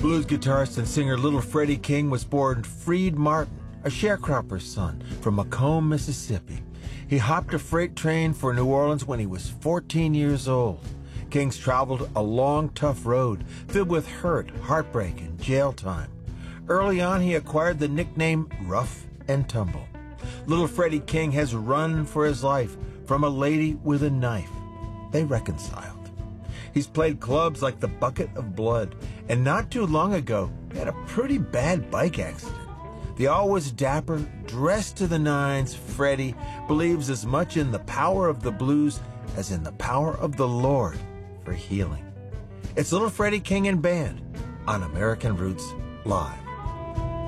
Blues guitarist and singer Little Freddie King was born Freed Martin, a sharecropper's son from Macomb, Mississippi. He hopped a freight train for New Orleans when he was 14 years old. King's traveled a long, tough road filled with hurt, heartbreak, and jail time. Early on, he acquired the nickname Rough and Tumble. Little Freddie King has run for his life from a lady with a knife. They reconciled. He's played clubs like the Bucket of Blood, and not too long ago, he had a pretty bad bike accident. The always dapper, dressed to the nines Freddie believes as much in the power of the blues as in the power of the Lord for healing. It's Little Freddie King and Band on American Roots Live.